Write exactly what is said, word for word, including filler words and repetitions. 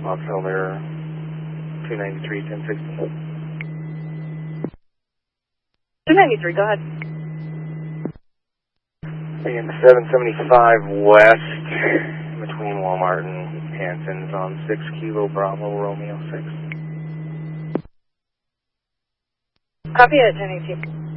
Foxtrot there, two ninety-three, ten sixty. two ninety-three, go ahead. Again, seven seventy-five west, between Walmart and Hanson's on six Kilo Bravo Romeo six. Copy at ten eighteen.